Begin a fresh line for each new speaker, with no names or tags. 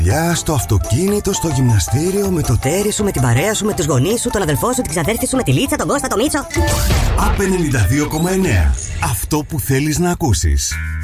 Για στο αυτοκίνητο, στο γυμναστήριο, με το
τέρι σου, με την παρέα σου, με τους γονείς σου, τον αδελφό σου, την ξαδέρφη σου, με τη Λίτσα, τον Κώστα, τον Μίτσο.
ΑΠ 92,9. Αυτό που θέλεις να ακούσεις.